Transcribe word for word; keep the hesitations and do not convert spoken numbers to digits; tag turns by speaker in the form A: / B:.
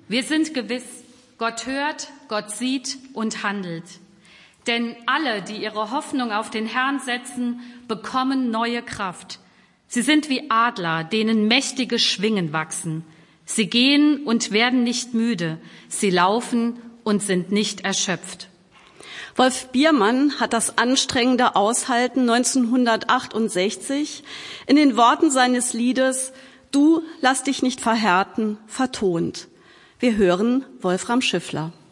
A: Wir sind gewiss, Gott hört, Gott sieht und handelt. Denn alle, die ihre Hoffnung auf den Herrn setzen, bekommen neue Kraft. Sie sind wie Adler, denen mächtige Schwingen wachsen. Sie gehen und werden nicht müde. Sie laufen und sind nicht erschöpft.
B: Wolf Biermann hat das anstrengende Aushalten neunzehnhundertachtundsechzig in den Worten seines Liedes »Du lass dich nicht verhärten« vertont. Wir hören Wolfram Schiffler.